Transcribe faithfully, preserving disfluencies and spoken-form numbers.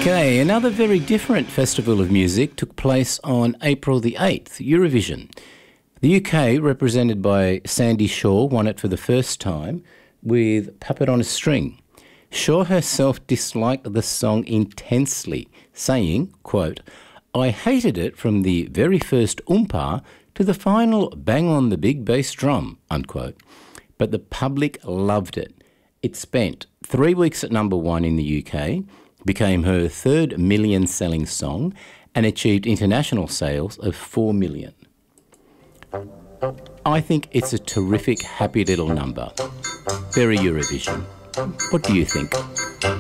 Okay, another very different festival of music took place on April the eighth, Eurovision. The U K, represented by Sandy Shaw, won it for the first time with Puppet on a String. Shaw herself disliked the song intensely, saying, quote, "I hated it from the very first oompa to the final bang on the big bass drum," unquote. But the public loved it. It spent three weeks at number one in the U K, became her third million-selling song, and achieved international sales of four million. I think it's a terrific, happy little number. Very Eurovision. What do you think?